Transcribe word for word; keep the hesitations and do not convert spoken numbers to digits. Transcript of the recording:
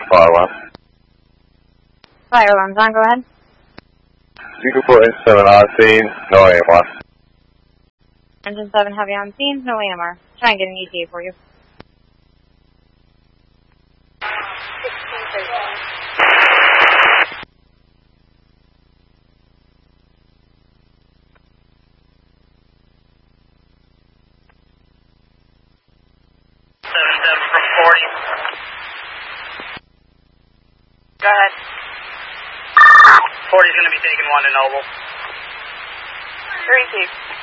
fire alarm. Fire alarm's on, go ahead. You can put in seven on scene, no A M R. Engine seven heavy on scene, no A M R. Try and get an E T A for you. seven seven from forty. Go ahead. forty's going to be taking one to Noble. three two.